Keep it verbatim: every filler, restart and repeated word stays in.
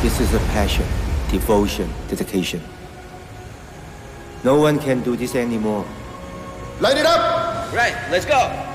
This is a passion, devotion, dedication. No one can do this anymore. Light it up! Right, let's go.